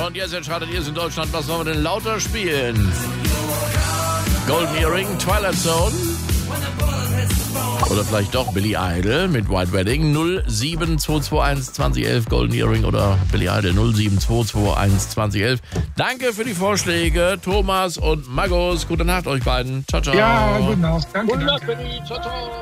und jetzt entscheidet ihr es in Deutschland. Was sollen wir denn lauter spielen? Golden Earring, Twilight Zone? Oder vielleicht doch Billy Idol mit White Wedding. 07221 2011 Golden Earring oder Billy Idol 07221 2011. Danke für die Vorschläge, Thomas und Markus. Gute Nacht euch beiden. Ciao, ciao. Ja, gute Nacht. Danke. Gute Nacht, Benni. Ciao, ciao.